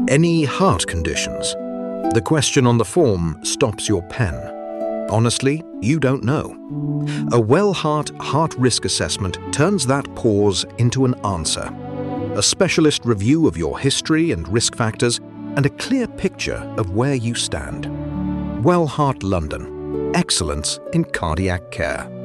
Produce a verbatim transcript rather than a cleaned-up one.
Any heart conditions? The question on the form stops your pen. Honestly, you don't know. A Wellheart Heart Risk Assessment turns that pause into an answer. A specialist review of your history and risk factors, and a clear picture of where you stand. Wellheart London. Excellence in cardiac care.